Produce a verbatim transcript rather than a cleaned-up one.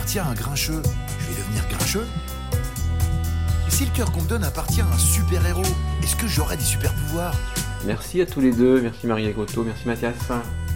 appartient à un grincheux, je vais devenir grincheux? Et si le cœur qu'on me donne appartient à un super-héros, est-ce que j'aurai des super-pouvoirs? Merci à tous les deux, merci Marie Agotto, merci Mathias.